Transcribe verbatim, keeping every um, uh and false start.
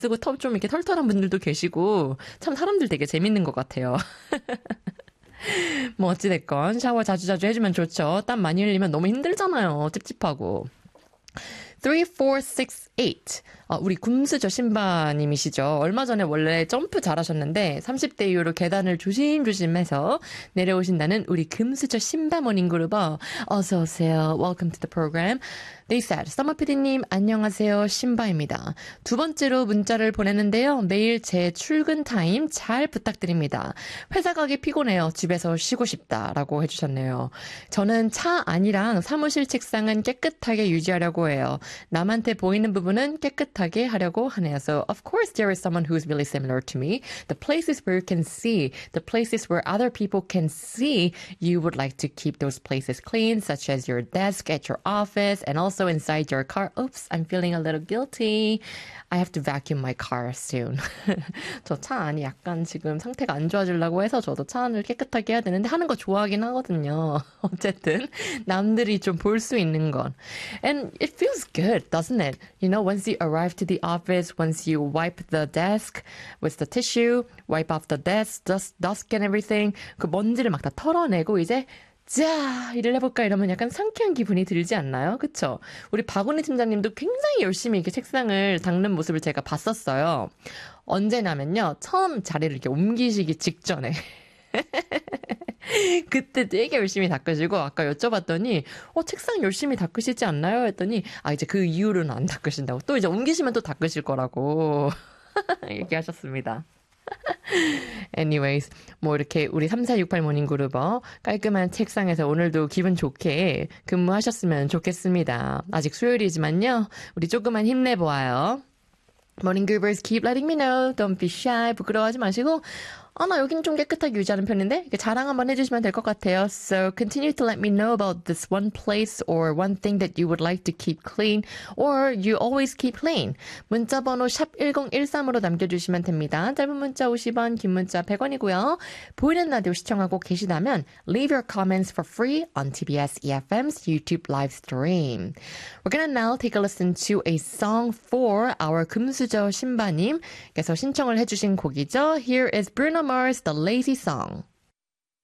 쓰고 털 좀 이렇게 털털한 분들도 계시고 참 사람들 되게 재밌는 것 같아요. 뭐 어찌됐건 샤워 자주자주 해주면 좋죠. 땀 많이 흘리면 너무 힘들잖아요. 찝찝하고. three four six eight. 어, 우리 굼스저 신바님이시죠. 얼마 전에 원래 점프 잘하셨는데 삼십 대 이후로 계단을 조심조심해서 내려오신다는 우리 금수저 신바 모닝그룹어. 어서 오세요. Welcome to the program. They said, 서머피디님 안녕하세요. 신바입니다. 두 번째로 문자를 보내는데요. 매일 제 출근 타임 잘 부탁드립니다. 회사 가기 피곤해요. 집에서 쉬고 싶다라고 해주셨네요. 저는 차 안이랑 사무실 책상은 깨끗하게 유지하려고 해요. 남한테 보이는 부분은 깨끗하게 하려고 하네요. So of course there is someone who is really similar to me. The places where you can see, the places where other people can see, you would like to keep those places clean, such as your desk at your office and also inside your car. Oops, I'm feeling a little guilty. I have to vacuum my car soon. 저 차 안이 약간 지금 상태가 안 좋아지려고 해서 저도 차 안을 깨끗하게 해야 되는데 하는 거 좋아하긴 하거든요. 어쨌든 남들이 좀 볼 수 있는 건. And it feels good, doesn't it? You know, once you arrive to the office, once you wipe the desk with the tissue, wipe off the desk, dust, dust and everything, 그 먼지를 막 다 털어내고 이제 자, 일을 해볼까 이러면 약간 상쾌한 기분이 들지 않나요? 그쵸? 우리 박은희 팀장님도 굉장히 열심히 이렇게 책상을 닦는 모습을 제가 봤었어요. 언제냐면요. 처음 자리를 이렇게 옮기시기 직전에. 그때 되게 열심히 닦으시고 아까 여쭤봤더니 어 책상 열심히 닦으시지 않나요? 했더니 아 이제 그 이후로는 안 닦으신다고. 또 이제 옮기시면 또 닦으실 거라고 얘기하셨습니다. Anyways, 뭐 이렇게 우리 삼사육팔 모닝그룹어 깔끔한 책상에서 오늘도 기분 좋게 근무하셨으면 좋겠습니다. 아직 수요일이지만요. 우리 조금만 힘내보아요. 모닝그룹ers keep letting me know. Don't be shy. 부끄러워하지 마시고 아, 나 여기는 좀 깨끗하게 유지하는 편인데 이렇게 자랑 한번 해주시면 될 것 같아요. So continue to let me know about this one place or one thing that you would like to keep clean or you always keep clean. 문자번호 샵 일공일삼으로 남겨주시면 됩니다. 짧은 문자 오십 원, 긴 문자 백 원이고요. 보이는 라디오 시청하고 계시다면 leave your comments for free on 티비에스 이에프엠's YouTube live stream. We're gonna now take a listen to a song for our 금수저 신바님께서 신청을 해주신 곡이죠. Here is Bruno Mars, The Lazy Song.